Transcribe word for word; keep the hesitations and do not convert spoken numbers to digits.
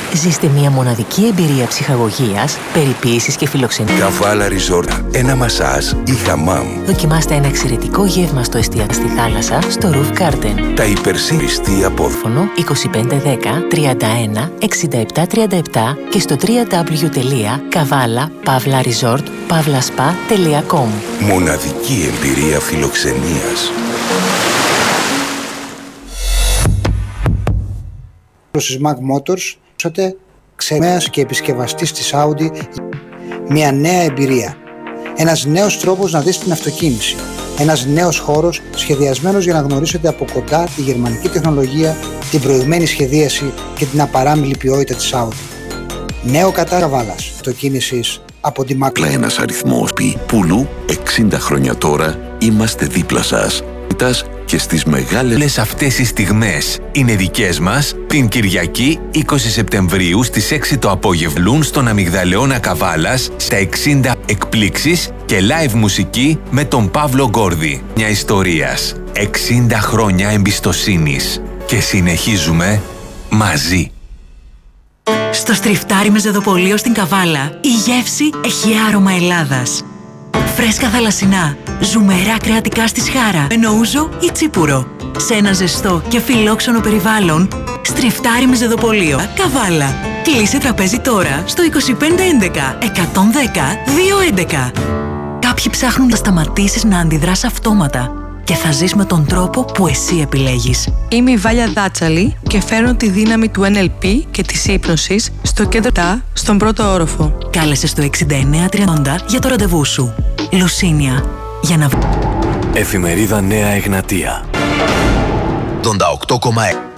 Ζήστε μια μοναδική εμπειρία ψυχαγωγίας, περιποίησης και φιλοξενίας. Καβάλα Resort. Ένα μασάζ ή χαμάμ. Δοκιμάστε ένα εξαιρετικό γεύμα στο εστιατόριο στη θάλασσα στο Roof Garden. Τα υπερσύριστή απόφωνο είκοσι πέντε δέκα τριάντα ένα εξήντα επτά τριάντα επτά και στο double-u double-u double-u τελεία καβάλα παύλα resort παύλα spa τελεία com. Μοναδική εμπειρία φιλοξενίας. Προς Mac Motors, είσαστε ξεμέας και επισκευαστής της Audi, μια νέα εμπειρία. Ένας νέος τρόπος να δεις την αυτοκίνηση. Ένας νέος χώρος σχεδιασμένος για να γνωρίσετε από κοντά τη γερμανική τεχνολογία, την προηγμένη σχεδίαση και την απαράμιλη ποιότητα της Audi. Νέο κατάβαλας αυτοκίνησης από τη Mac. Ένας αριθμός πι. Πουλού, εξήντα χρόνια τώρα, είμαστε δίπλα σας. Και στις μεγάλες αυτές οι στιγμές είναι δικές μας την Κυριακή είκοσι Σεπτεμβρίου στις έξι το απόγευλουν στον Αμυγδαλεώνα Καβάλας στα εξήντα εκπλήξεις και live μουσική με τον Παύλο Γκόρδη. Μια ιστορίας, εξήντα χρόνια εμπιστοσύνης και συνεχίζουμε μαζί. Στο στριφτάρι με ζεδοπολείο στην Καβάλα η γεύση έχει άρωμα Ελλάδας. Φρέσκα θαλασσινά, ζουμερά κρεατικά στη σχάρα, με νοούζο ή τσίπουρο. Σε ένα ζεστό και φιλόξενο περιβάλλον, στριφτάρι με ζεδοπολείο, Καβάλα. Κλείσε τραπέζι τώρα στο είκοσι πέντε έντεκα εκατόν δέκα διακόσια έντεκα. Κάποιοι ψάχνουν να σταματήσεις να αντιδράς αυτόματα και θα ζεις με τον τρόπο που εσύ επιλέγεις. Είμαι η Βάλια Δάτσαλη και φέρνω τη δύναμη του εν ελ πι και της ύπνωσης στο κέντρο ΤΑ στον πρώτο όροφο. Κάλεσε στο εξήντα εννέα τριάντα για το ραντεβού σου. Λουσίνια. Για να... Εφημερίδα Νέα Εγνατία. ογδόντα οκτώ κόμμα έξι